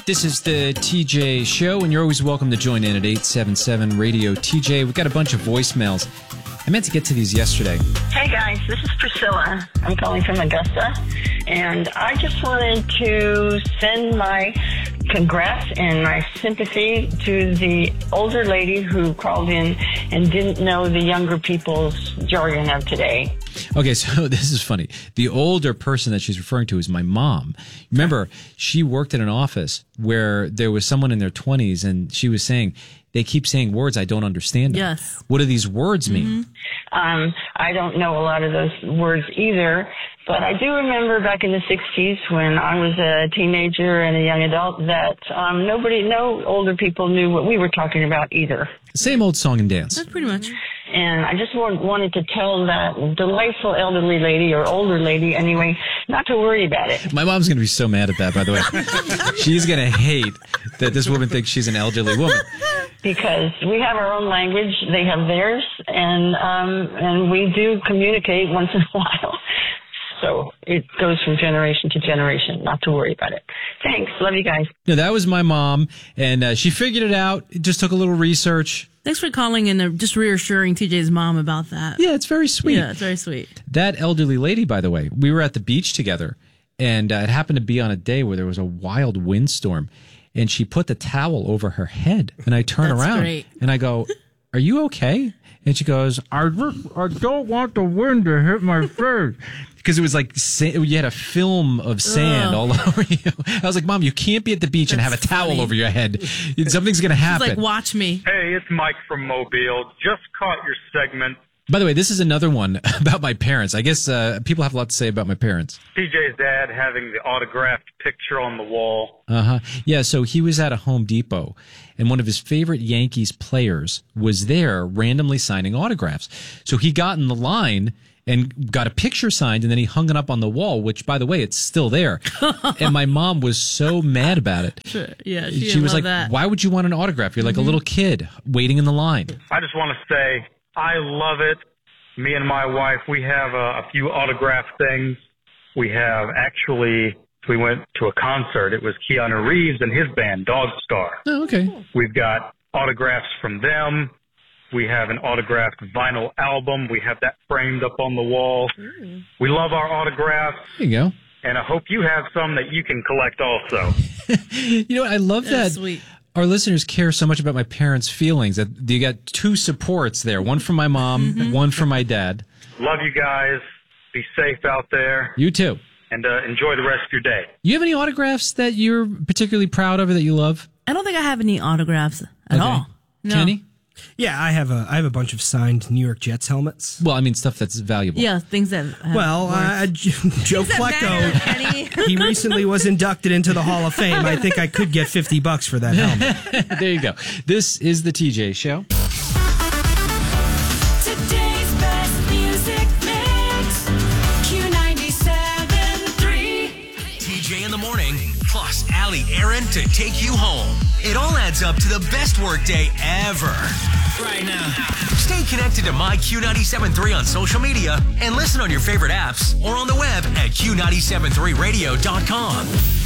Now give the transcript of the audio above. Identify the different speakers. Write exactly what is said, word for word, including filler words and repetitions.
Speaker 1: This is the T J Show, and you're always welcome to join in at eight seven seven radio T J. We've got a bunch of voicemails. I meant to get to these yesterday.
Speaker 2: Hey guys, this is Priscilla. I'm calling from Augusta, and I just wanted to send my congrats and my sympathy to the older lady who called in and didn't know the younger people's jargon of today.
Speaker 1: Okay, so this is funny. The older person that she's referring to is my mom. Remember, she worked in an office where there was someone in their twenties, and she was saying, they keep saying words I don't understand.
Speaker 3: Yes.
Speaker 1: What do these words mean?
Speaker 2: Mm-hmm. Um, I don't know a lot of those words either, but I do remember back in the sixties when I was a teenager and a young adult that um, nobody, no older people knew what we were talking about either.
Speaker 1: Same old song and dance.
Speaker 3: That's pretty much.
Speaker 2: And I just want, wanted to tell that delightful elderly lady, or older lady anyway, not to worry about it.
Speaker 1: My mom's going to be so mad at that, by the way. She's going to hate that this woman thinks she's an elderly woman.
Speaker 2: Because we have our own language, they have theirs, and um, and we do communicate once in a while. So it goes from generation to generation. Not to worry about it. Thanks. Love you guys.
Speaker 1: No, that was my mom, and uh, she figured it out. It just took a little research.
Speaker 3: Thanks for calling and uh, just reassuring T J's mom about that.
Speaker 1: Yeah, it's very sweet.
Speaker 3: Yeah, it's very sweet.
Speaker 1: That elderly lady, by the way, we were at the beach together, and uh, it happened to be on a day where there was a wild windstorm, and she put the towel over her head, and I turn
Speaker 3: That's
Speaker 1: around,
Speaker 3: great.
Speaker 1: and I go, "Are you okay?" And she goes, I, just, I don't want the wind to hit my face. Because it was like, you had a film of sand
Speaker 3: Ugh.
Speaker 1: all over you. I was like, Mom, you can't be at the beach
Speaker 3: That's
Speaker 1: and have a towel
Speaker 3: funny.
Speaker 1: over your head. Something's going to happen.
Speaker 3: She's like, watch me.
Speaker 4: Hey, it's Mike from Mobile. Just caught your segment.
Speaker 1: By the way, this is another one about my parents. I guess uh, people have a lot to say about my parents.
Speaker 4: T J's dad having the autographed picture on the wall.
Speaker 1: Uh-huh. Yeah, so he was at a Home Depot, and one of his favorite Yankees players was there randomly signing autographs. So he got in the line and got a picture signed, and then he hung it up on the wall, which, by the way, it's still there. And my mom was so mad about it.
Speaker 3: Sure. Yeah, she,
Speaker 1: She
Speaker 3: didn't
Speaker 1: was
Speaker 3: love
Speaker 1: like,
Speaker 3: that.
Speaker 1: why would you want an autograph? You're like
Speaker 3: Mm-hmm.
Speaker 1: a little kid waiting in the line.
Speaker 4: I just want to say I love it. Me and my wife, we have a, a few autograph things. We have actually, we went to a concert. It was Keanu Reeves and his band, Dog Star.
Speaker 1: Oh, okay.
Speaker 4: We've got autographs from them. We have an autographed vinyl album. We have that framed up on the wall. Mm. We love our autographs.
Speaker 1: There you go.
Speaker 4: And I hope you have some that you can collect also.
Speaker 1: You know what? I love
Speaker 3: That's
Speaker 1: that.
Speaker 3: sweet.
Speaker 1: Our listeners care so much about my parents' feelings that you got two supports there. One from my mom,
Speaker 3: Mm-hmm.
Speaker 1: one from my dad.
Speaker 4: Love you guys. Be safe out there.
Speaker 1: You too.
Speaker 4: And uh, enjoy the rest of your day.
Speaker 1: You have any autographs that you're particularly proud of or that you love?
Speaker 3: I don't think I have any autographs at
Speaker 1: Okay.
Speaker 3: all. No.
Speaker 1: Kenny?
Speaker 5: Yeah, I have a I have a bunch of signed New York Jets helmets.
Speaker 1: Well, I mean, stuff that's valuable.
Speaker 3: Yeah, things that have
Speaker 5: Well, uh, Joe Flacco, he recently was inducted into the Hall of Fame. I think I could get fifty bucks for that helmet.
Speaker 1: There you go. This is the T J Show.
Speaker 6: Today's best music mix, Q ninety-seven point three.
Speaker 7: T J in the morning, plus Allie Aaron to take you home. It all adds up to the best workday ever. Right now. Stay connected to My Q ninety-seven point three on social media and listen on your favorite apps or on the web at Q nine seven three radio dot com.